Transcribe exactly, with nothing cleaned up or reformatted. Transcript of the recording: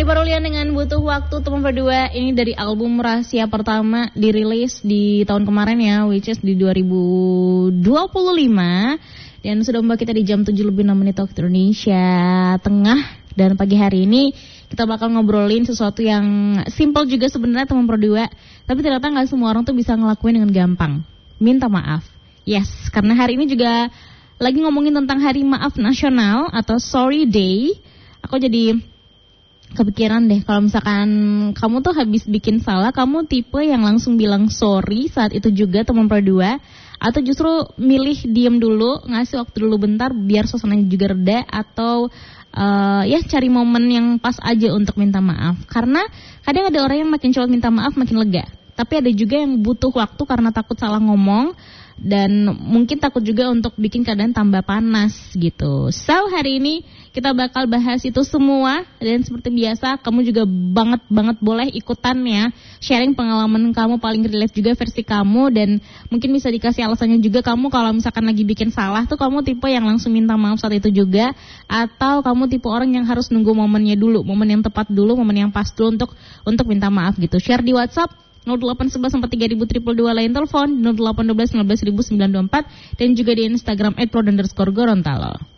Parulian dengan Butuh Waktu teman berdua. Ini dari album Rahasia pertama dirilis di tahun kemarin ya, which is di dua ribu dua puluh lima. Dan sudah membawa kita di jam tujuh lebih enam menit waktu Indonesia Tengah. Dan pagi hari ini kita bakal ngobrolin sesuatu yang simple juga sebenarnya teman berdua. Tapi ternyata gak semua orang tuh bisa ngelakuin dengan gampang. Minta maaf. Yes, karena hari ini juga lagi ngomongin tentang Hari Maaf Nasional atau Sorry Day. Aku jadi kepikiran deh, kalau misalkan kamu tuh habis bikin salah, kamu tipe yang langsung bilang sorry saat itu juga teman berdua, atau justru milih diem dulu, ngasih waktu dulu bentar biar suasananya juga reda, atau uh, ya cari momen yang pas aja untuk minta maaf. Karena kadang ada orang yang makin cepat minta maaf makin lega, tapi ada juga yang butuh waktu karena takut salah ngomong dan mungkin takut juga untuk bikin keadaan tambah panas gitu. So hari ini kita bakal bahas itu semua, dan seperti biasa kamu juga banget-banget boleh ikutan ya, sharing pengalaman kamu paling relate juga versi kamu, dan mungkin bisa dikasih alasannya juga kamu kalau misalkan lagi bikin salah tuh kamu tipe yang langsung minta maaf saat itu juga, atau kamu tipe orang yang harus nunggu momennya dulu, momen yang tepat dulu, momen yang pas dulu untuk untuk minta maaf gitu. Share di WhatsApp nol delapan satu satu empat tiga nol nol nol dua lain telepon nol delapan satu dua sembilan satu sembilan dua empat dan juga di Instagram et pro underscore gorontalo.